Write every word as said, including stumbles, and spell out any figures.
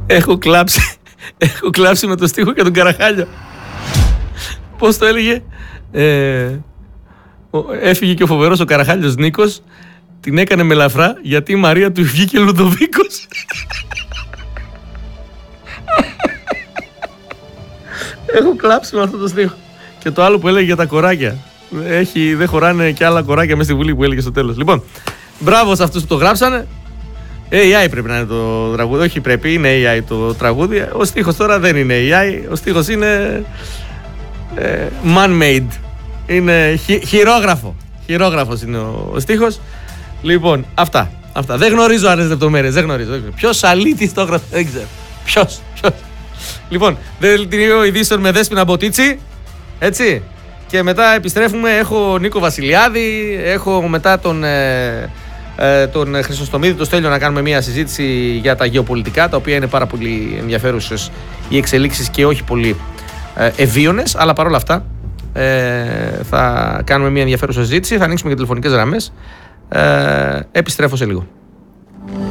Έχω κλάψει. Έχω κλάψει με το στίχο και τον Καραχάλιο. Πώς το έλεγε? Ε, έφυγε και ο φοβερός ο Καραχάλιος Νίκος. Την έκανε με ελαφρά γιατί η Μαρία του βγήκε Λουδοβίκος. Έχω κλάψει με αυτό το στίχο. Και το άλλο που έλεγε για τα κοράκια. Έχει, δεν χωράνε και άλλα κοράκια μέσα στη Βουλή που έλεγε στο τέλος. Λοιπόν, μπράβο σε αυτούς που το γράψανε. έι άι πρέπει να είναι το τραγούδι. Όχι πρέπει, είναι έι άι το τραγούδι. Ο στίχος τώρα δεν είναι έι άι. Ο στίχος είναι ε, man-made. Είναι χει, χειρόγραφο. Χειρόγραφος είναι ο, ο στίχος. Λοιπόν, αυτά. αυτά. Δεν γνωρίζω άλλες λεπτομέρειες. Δεν γνωρίζω. Ποιος αλήτης το έγραψε, δεν ξέρω. Ποιος, ποιος. Λοιπόν, δελτίο ειδήσεων με Δέσποινα Μποτίτσι. Έτσι. Και μετά επιστρέφουμε. Έχω Νίκο Βασιλιάδη. Έχω μετά τον, ε, ε, τον Χρυσοστομίδη, το Στέλιο, να κάνουμε μια συζήτηση για τα γεωπολιτικά, τα οποία είναι πάρα πολύ ενδιαφέρουσες οι εξελίξεις και όχι πολύ ε, ευίωνες. Αλλά παρόλα αυτά ε, θα κάνουμε μια ενδιαφέρουσα συζήτηση. Θα ανοίξουμε και τηλεφωνικές γραμμές. Ε, επιστρέφω σε λίγο.